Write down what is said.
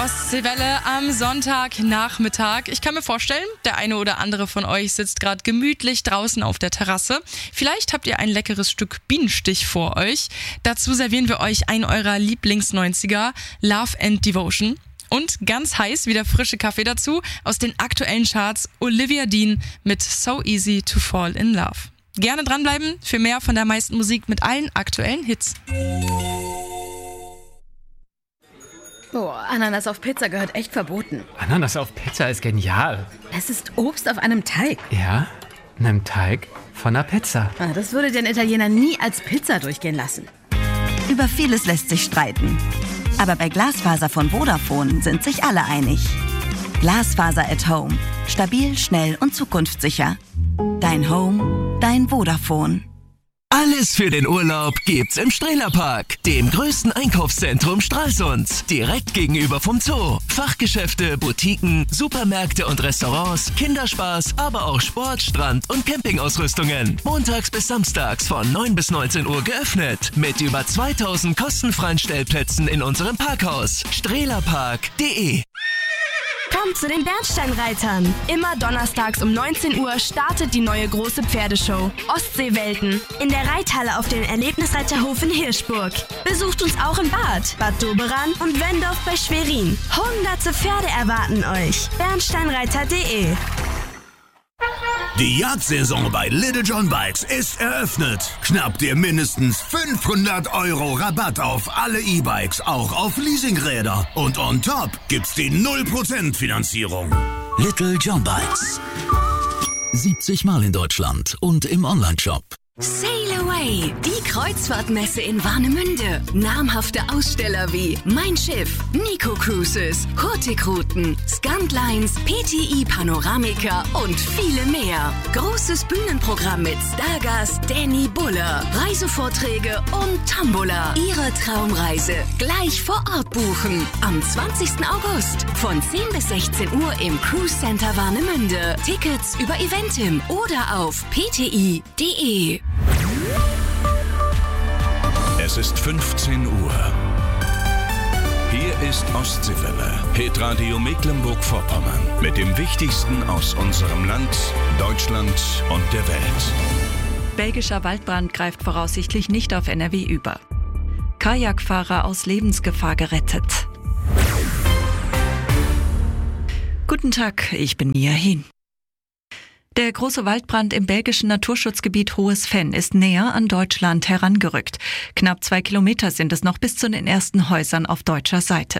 Ostseewelle am Sonntagnachmittag. Ich kann mir vorstellen, der eine oder andere von euch sitzt gerade gemütlich draußen auf der Terrasse. Vielleicht habt ihr ein leckeres Stück Bienenstich vor euch. Dazu servieren wir euch einen eurer Lieblings-90er, Love and Devotion. Und ganz heiß wieder frische Kaffee dazu aus den aktuellen Charts, Olivia Dean mit So Easy to Fall in Love. Gerne dranbleiben für mehr von der meisten Musik mit allen aktuellen Hits. Boah, Ananas auf Pizza gehört echt verboten. Ananas auf Pizza ist genial. Es ist Obst auf einem Teig. Ja, einem Teig von einer Pizza. Das würde den Italiener nie als Pizza durchgehen lassen. Über vieles lässt sich streiten. Aber bei Glasfaser von Vodafone sind sich alle einig. Glasfaser at Home. Stabil, schnell und zukunftssicher. Dein Home, dein Vodafone. Alles für den Urlaub gibt's im Strehlerpark, dem größten Einkaufszentrum Stralsunds. Direkt gegenüber vom Zoo. Fachgeschäfte, Boutiquen, Supermärkte und Restaurants, Kinderspaß, aber auch Sport, Strand- und Campingausrüstungen. Montags bis samstags von 9 bis 19 Uhr geöffnet. Mit über 2000 kostenfreien Stellplätzen in unserem Parkhaus. Strehlerpark.de. Kommt zu den Bernsteinreitern. Immer donnerstags um 19 Uhr startet die neue große Pferdeshow Ostseewelten in der Reithalle auf dem Erlebnisreiterhof in Hirschburg. Besucht uns auch in Bad Doberan und Wendorf bei Schwerin. Hunderte Pferde erwarten euch. Bernsteinreiter.de. Die Jagdsaison bei Little John Bikes ist eröffnet. Schnapp dir mindestens 500 € Rabatt auf alle E-Bikes, auch auf Leasingräder. Und on top gibt's die 0% Finanzierung. Little John Bikes. 70 Mal in Deutschland und im Onlineshop. Sail Away, die Kreuzfahrtmesse in Warnemünde. Namhafte Aussteller wie Mein Schiff, Nico Cruises, Hurtigruten, Scantlines, PTI Panoramica und viele mehr. Großes Bühnenprogramm mit Stargast Danny Buller, Reisevorträge und Tombola. Ihre Traumreise gleich vor Ort buchen. Am 20. August von 10 bis 16 Uhr im Cruise Center Warnemünde. Tickets über Eventim oder auf pti.de. Es ist 15 Uhr. Hier ist Ostseewelle, Hitradio Mecklenburg-Vorpommern. Mit dem Wichtigsten aus unserem Land, Deutschland und der Welt. Belgischer Waldbrand greift voraussichtlich nicht auf NRW über. Kajakfahrer aus Lebensgefahr gerettet. Guten Tag, ich bin Nia Hin. Der große Waldbrand im belgischen Naturschutzgebiet Hohes Venn ist näher an Deutschland herangerückt. Knapp 2 Kilometer sind es noch bis zu den ersten Häusern auf deutscher Seite.